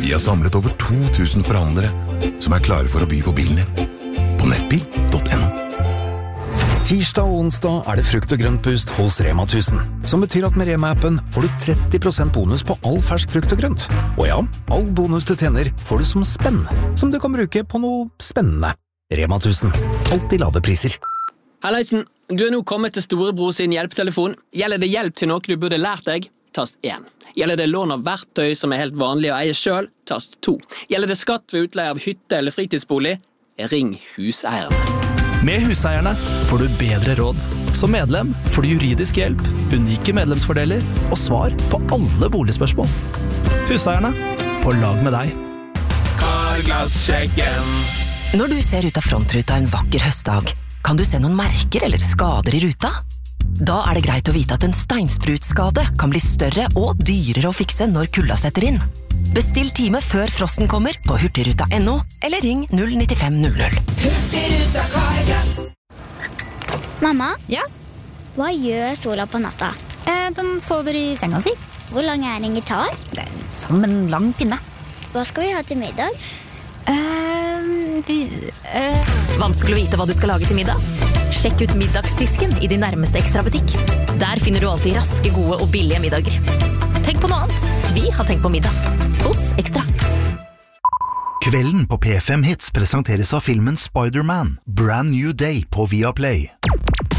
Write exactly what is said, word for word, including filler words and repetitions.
Vi har samlet over to tusen forhandlere som er klare for å by på bilen din. På nettbil punktum no. Tirsdag og onsdag er det frukt og grønt boost hos Rema tusen, som betyr at med Rema-appen får du tretti prosent bonus på all fersk frukt og grønt. Og ja, all bonus du tjener får du som spenn, som du kan bruke på noe spennende. Rema tusen, alltid lave priser. Halleisen, du er nå kommet til Storebror sin hjelpetelefon. Gjelder det hjelp til noe du burde lært deg? Tast én. Gjelder det lån av verktøy som er helt vanlig å eie selv? Tast to. Gjelder det skatt ved utleie av hytte eller fritidsbolig? Ring huseierne. Med Huseierne får du bedre råd. Som medlem får du juridisk hjelp, unike medlemsfordeler og svar på alle boligspørsmål. Huseierne, på lag med deg. Karglass-sjekken. Når du ser ut av frontruta en vakker høstdag, kan du se noen merker eller skader i ruta? Da er det greit å vite at en steinsprutskade kan bli større og dyrere å fikse når kulda setter inn. Bestill time før frosten kommer på hurtigruta punktum no, eller ring null ni fem null null. Hurtigruta Karglass. Mamma? Ja? Hva gjør sola på natta? Eh, den sover i senga si. Hvor lang er en gitar? Det er som en lang pinne. Hva skal vi ha til middag? Uh, uh. Vanskelig å vite hva du skal lage til middag? Sjekk ut middagsdisken i din nærmeste Ekstra-butikk. Der finner du alltid raske, gode og billige middager. Tenk på noe annet. Vi har tenkt på middag. Hos Ekstra. Kvelden på P fem Hits presenteres av filmen Spider-Man. Brand New Day på Viaplay.